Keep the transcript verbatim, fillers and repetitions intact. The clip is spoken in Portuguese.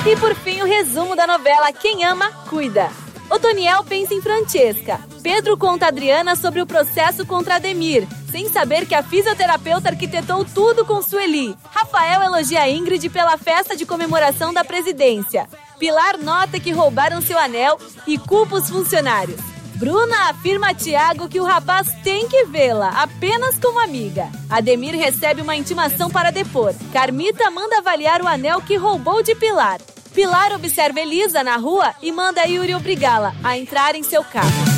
E por fim, o resumo da novela Quem Ama, Cuida. Otoniel pensa em Francesca. Pedro conta a Adriana sobre o processo contra Ademir, sem saber que a fisioterapeuta arquitetou tudo com Sueli. Rafael elogia a Ingrid pela festa de comemoração da presidência. Pilar nota que roubaram seu anel e culpa os funcionários. Bruna afirma a Thiago que o rapaz tem que vê-la, apenas como amiga. Ademir recebe uma intimação para depor. Carmita manda avaliar o anel que roubou de Pilar. Pilar observa Elisa na rua e manda Yuri obrigá-la a entrar em seu carro.